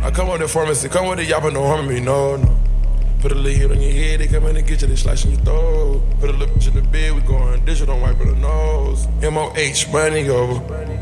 I come with the pharmacy, come with the yapper, no harm me, no, no. Put a little hit on your head, they come in and get you, they slicing your throat. Put a little bitch in the bed, we going digital, don't wipe her the nose. MOH, money over.